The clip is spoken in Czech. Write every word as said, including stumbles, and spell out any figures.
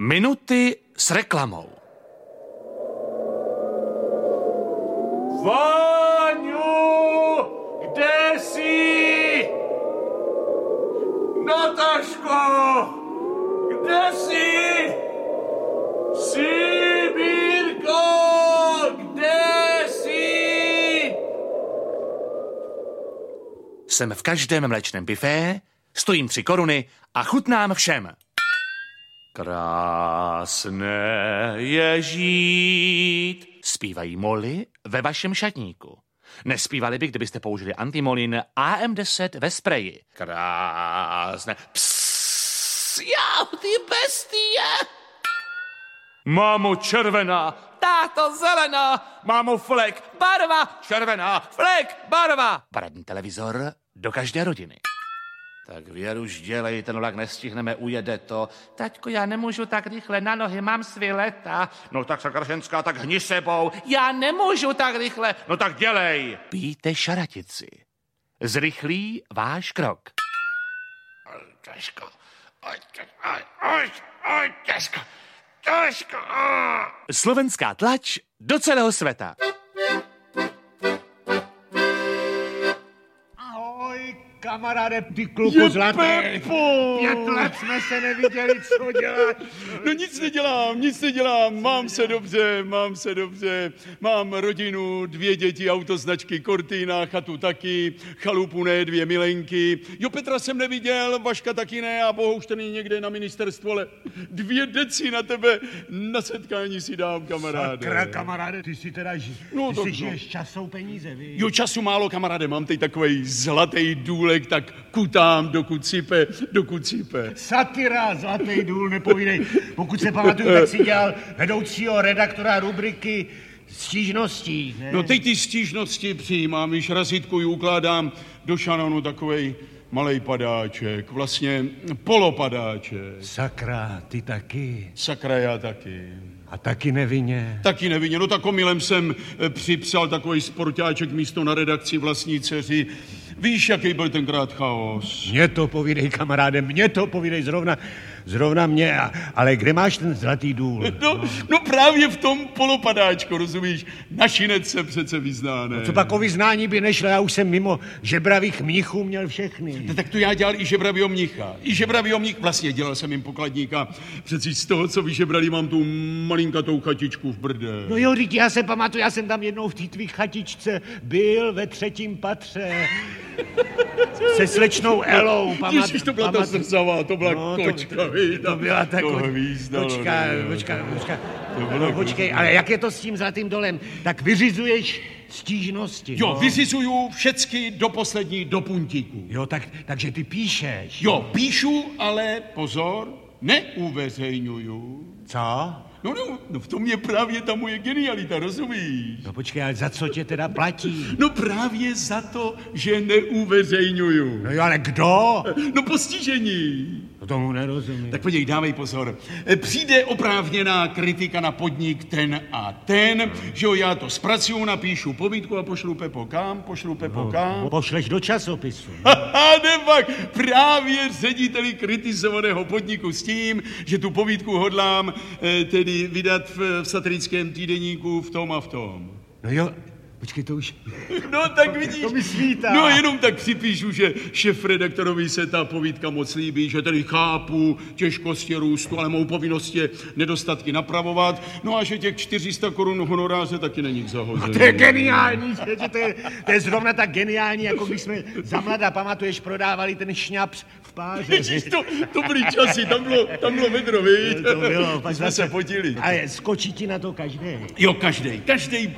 Minuty s reklamou. Váňu, kde jsi? Nataško, kde jsi? Sibírko, kde jsi? Jsem v každém mléčném bifé, stojím tři koruny a chutnám všem. Krásné je žít, zpívají moly ve vašem šatníku. Nespívali by, kdybyste použili antimolin A M deset ve spreji. Krásné. Psss, já, ty bestie. Mámo červená, táto zelená, mámo flek, barva, červená, flek, barva. Barevný televizor do každé rodiny. Tak Věruš, dělej, ten vlak nestihneme, ujede to. Taťko, já nemůžu tak rychle na nohy, mám svý leta. No tak sakra ženská, tak hni sebou. Já nemůžu tak rychle. No tak dělej. Pijte šaratici. Zrychlí váš krok. Oj, těžko. Oj, oj, oj, oj, těžko. Těžko. Slovenská tlač do celého světa. Kamaráde, ty kluku zlatý. Pět let jsme se neviděli, co děláš. No nic nedělám, nic nedělám, mám se dobře, mám se dobře, mám rodinu, dvě děti, autoznačky Cortina, chatu taky, chalupu ne, dvě milenky. Jo, Petra jsem neviděl, Vaška taky ne a Bohuž ten je někde na ministerstvu, ale dvě deci na tebe na setkání si dám, kamaráde. Sakra, kamaráde, ty si teda ži... no, ty to, si no. žiješ časou peníze, víš? Jo, času málo, kamaráde, mám teď takovej zlatý důlek, tak kutám, dokud sype, dokud sype. Satyra, zlatý důl, nepovídej. Pokud se pamatuju, tak si dělal vedoucího redaktora rubriky stížností, ne? No teď ty stížnosti přijímám, když razítkuju, ukládám do šanonu takovej malej padáček, vlastně polopadáček. Sakra, ty taky. Sakra, já taky. A taky nevinně. Taky nevinně. No tak omylem jsem připsal takový sportáček místo na redakci vlastní dceři. Víš, jaký byl tenkrát chaos? Mně to povídej, kamaráde, mně to povídej zrovna, zrovna mě. A, ale kde máš ten zlatý důl? No, no. no právě v tom polopadáčku, rozumíš? Našinec se přece vyzná, ne? No, co pak o vyznání by nešlo, já už jsem mimo žebravých mnichů měl všechny. No, tak to já dělal i žebravýho mnicha. I žebravýho mnich, vlastně dělal jsem jim pokladníka. Přeci z toho, co vyžebrali, mám tu malinkatou chatičku v Brde. No jo, řík, já se pamatuju, já jsem tam jednou v té tvý chatičce byl ve třetím patře. Se slečnou Elou. Pamat, Ježiš, to byla pamat... ta zrzavá, to byla no, kočka, to, víš, to byla ta ko... kočka, kočka, kočka. No, počkej, ale jak je to s tím zlatým dolem? Tak vyřizuješ stížnosti. Jo, no. vyřizuju všecky do poslední, do puntíku. Jo, tak, takže ty píšeš. Jo, píšu, ale pozor, neuveřejňuju. Co? No, no, no, v tom je právě ta moje genialita, rozumíš? No počkej, ale za co tě teda platí? No právě za to, že neuveřejňuju. No jo, ale kdo? No postižení. No tomu nerozumím. Tak podívej, dávej pozor. Přijde oprávněná kritika na podnik ten a ten, že jo, já to zpracuju, napíšu povídku a pošlu Pepo kam, pošlu Pepo kam. No, pošleš do časopisu. Haha, nepak, právě řediteli kritizovaného podniku s tím, že tu povídku hodlám eh, tedy vydat v, v satirickém týdeníku v tom a v tom. No jo, počkej, to už... No tak vidíš. To mi svítá. No jenom tak připíšu, že šéfredaktorovi se ta povídka moc líbí, že tedy chápu těžkosti růstu, ale mou povinnost je nedostatky napravovat. No a že těch čtyři sta korun honoráře taky není k zahození. To je geniální, že to je, to je zrovna tak geniální, jako když jsme za mladá, pamatuješ, prodávali ten šňaps v páře. Ježíš, to, to byly časy, tam bylo, tam bylo vedro, víš? To bylo. Pak jsme se potili. A skočí ti na to každý. Jo, každý, každý